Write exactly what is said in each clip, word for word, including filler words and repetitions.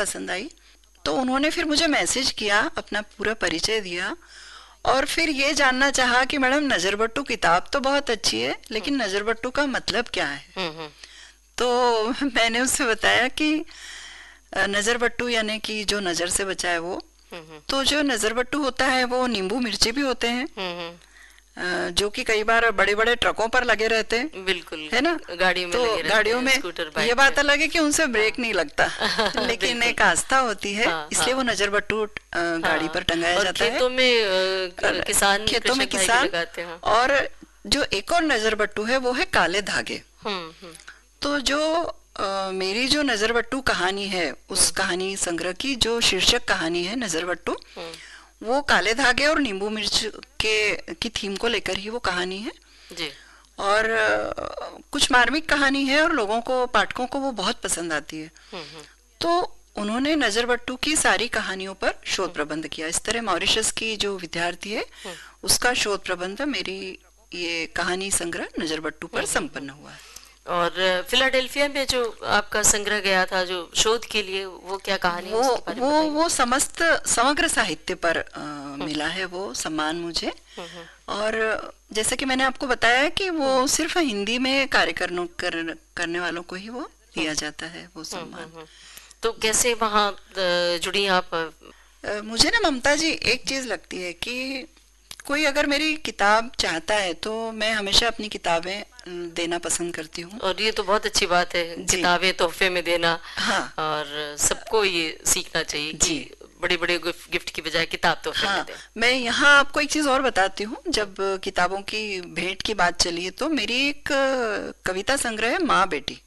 पसंद आई। तो उन्होंने फिर मुझे मैसेज किया, अपना पूरा परिचय दिया और फिर ये जानना चाहा कि मैडम नजरबट्टू किताब तो बहुत अच्छी है, लेकिन नजरबट्टू का मतलब क्या है। तो मैंने उससे बताया कि नजरबट्टू यानी कि जो नजर से बचा है वो। तो जो नजरबट्टू होता है वो नींबू मिर्ची भी होते हैं, जो कि कई बार बड़े बड़े ट्रकों पर लगे रहते हैं, बिल्कुल है ना, गाड़ियों में तो लगे गाड़ियों में ये बात अलग है कि उनसे ब्रेक नहीं लगता लेकिन एक आस्था होती है, हाँ, इसलिए वो नजरबट्टू गाड़ी पर टंगाया जाता है। खेतों में किसान खेतों में किसान लगाते हैं। और जो एक और नजरबट्टू है वो है काले धागे। तो जो Uh, मेरी जो नजरबट्टू कहानी है, उस कहानी संग्रह की जो शीर्षक कहानी है नजरबट्टू, वो काले धागे और नींबू मिर्च के की थीम को लेकर ही वो कहानी है जी। और uh, कुछ मार्मिक कहानी है और लोगों को, पाठकों को वो बहुत पसंद आती है। तो उन्होंने नजरबट्टू की सारी कहानियों पर शोध प्रबंध किया। इस तरह मॉरिशस की जो विद्यार्थी है उसका शोध प्रबंध मेरी ये कहानी संग्रह नजरबट्टू पर संपन्न हुआ है। और फिलाडेल्फिया में जो आपका संग्रह गया था जो शोध के लिए, वो क्या कहानी है? वो वो वो समस्त समग्र साहित्य पर आ, मिला है वो सम्मान मुझे। और जैसे कि मैंने आपको बताया कि वो सिर्फ हिंदी में कार्य करने कर, करने वालों को ही वो दिया जाता है वो सम्मान। तो कैसे वहाँ जुड़ी आप? मुझे ना ममता जी एक चीज लगती है कि कोई अगर मेरी किताब चाहता है तो मैं हमेशा अपनी किताबें देना पसंद करती हूँ। और ये तो बहुत अच्छी बात है, किताबें तोहफे में देना। हाँ। और सबको ये सीखना चाहिए कि बड़े बड़े गिफ्ट की बजाय किताब तोहफे हाँ, में दें। मैं यहाँ आपको एक चीज और बताती हूँ। जब किताबों की भेंट की बात चली है तो मेरी एक कविता संग्रह है माँ बेटी।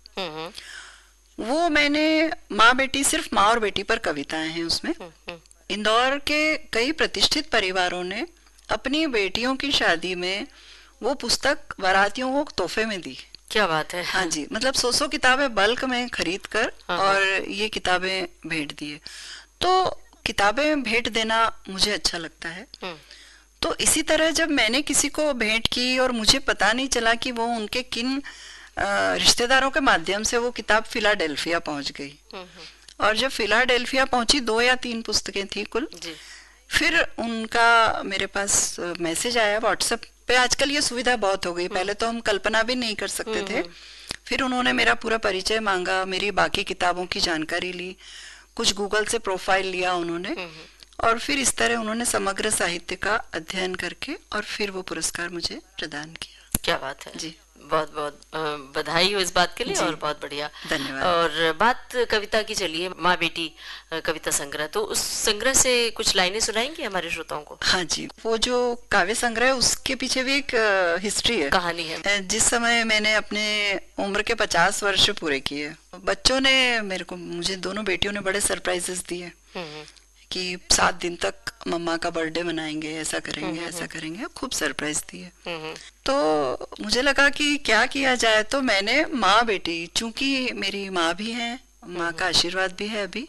वो मैंने माँ बेटी, सिर्फ माँ और बेटी पर कविताएं हैं उसमें। इंदौर के कई प्रतिष्ठित परिवारों ने अपनी बेटियों की शादी में वो पुस्तक बारातियों को तोहफे में दी। क्या बात है। हाँ जी, मतलब सौ सौ किताबें बल्क में खरीद कर और ये किताबें भेंट दिए। तो किताबें भेंट देना मुझे अच्छा लगता है। तो इसी तरह जब मैंने किसी को भेंट की और मुझे पता नहीं चला कि वो उनके किन रिश्तेदारों के माध्यम से वो किताब फिलाडेल्फिया पहुंच गई। और जब फिलाडेल्फिया पहुंची, दो या तीन पुस्तकें थी कुल, फिर उनका मेरे पास मैसेज आया व्हाट्सएप पे। आजकल ये सुविधा बहुत हो गई, पहले तो हम कल्पना भी नहीं कर सकते थे। फिर उन्होंने मेरा पूरा परिचय मांगा, मेरी बाकी किताबों की जानकारी ली, कुछ गूगल से प्रोफाइल लिया उन्होंने, और फिर इस तरह उन्होंने समग्र साहित्य का अध्ययन करके और फिर वो पुरस्कार मुझे प्रदान किया। क्या बात है जी। बहुत बहुत बधाई हो इस बात के लिए और बहुत बढ़िया, धन्यवाद। और बात कविता की चलिए, माँ बेटी कविता संग्रह, तो उस संग्रह से कुछ लाइनें सुनाएंगे हमारे श्रोताओं को? हाँ जी, वो जो काव्य संग्रह है उसके पीछे भी एक हिस्ट्री है, कहानी है। जिस समय मैंने अपने उम्र के पचास वर्ष पूरे किए, बच्चों ने मेरे को, मुझे दोनों बेटियों ने बड़े सरप्राइजेस दिए कि सात दिन तक मम्मा का बर्थडे मनाएंगे, ऐसा करेंगे, ऐसा करेंगे, खूब सरप्राइज दिए। तो मुझे लगा कि क्या किया जाए, तो मैंने माँ बेटी, चूंकि मेरी माँ भी है, माँ का आशीर्वाद भी है अभी,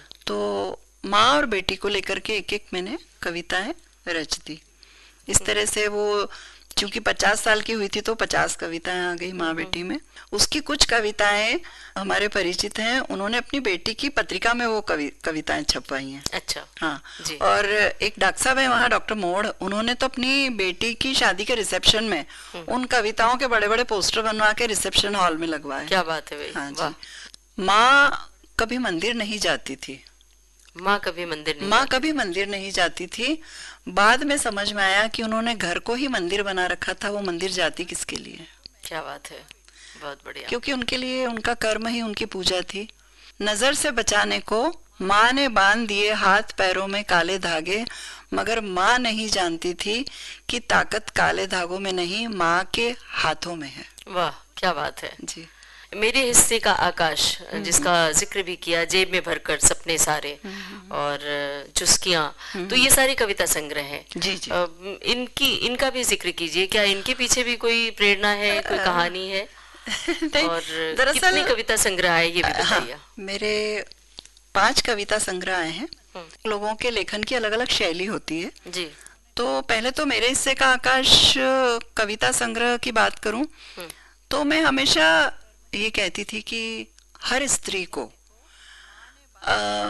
तो माँ और बेटी को लेकर के एक एक मैंने कविताएं रच दी। इस तरह से वो, चूंकि पचास साल की हुई थी तो पचास कविताएं आ गई माँ बेटी में। उसकी कुछ कविताएं हमारे परिचित हैं, उन्होंने अपनी बेटी की पत्रिका में वो कवि कविताएं छपवाई हैं। अच्छा। हाँ जी। और एक डॉक्टर साहब है वहाँ, डॉक्टर मोड़, उन्होंने तो अपनी बेटी की शादी के रिसेप्शन में उन कविताओं के बड़े बड़े पोस्टर बनवा के रिसेप्शन हॉल में लगवाए। क्या बात है भाई। हाँ जी। माँ कभी मंदिर नहीं जाती थी, माँ कभी मंदिर नहीं माँ कभी मंदिर नहीं जाती थी। बाद में समझ में आया कि उन्होंने घर को ही मंदिर बना रखा था, वो मंदिर जाती किसके लिए। क्या बात है, बहुत बढ़िया। क्योंकि उनके लिए उनका कर्म ही उनकी पूजा थी। नजर से बचाने को माँ ने बांध दिए हाथ पैरों में काले धागे, मगर माँ नहीं जानती थी कि ताकत काले धागों में नहीं, माँ के हाथों में है। वाह, क्या बात है जी। मेरे हिस्से का आकाश, जिसका जिक्र भी किया, जेब में भरकर सपने सारे, और चुस्कियां, तो ये सारी कविता संग्रह है। जी जी। इनकी इनका भी जिक्र कीजिए, क्या इनके पीछे भी कोई प्रेरणा है, कोई कहानी है? और कितनी कविता संग्रह है ये भी बताइए। हाँ, मेरे पांच कविता संग्रह आए हैं। लोगों के लेखन की अलग अलग शैली होती है जी। तो पहले तो मेरे हिस्से का आकाश कविता संग्रह की बात करूं तो मैं हमेशा ये कहती थी कि हर स्त्री को आ,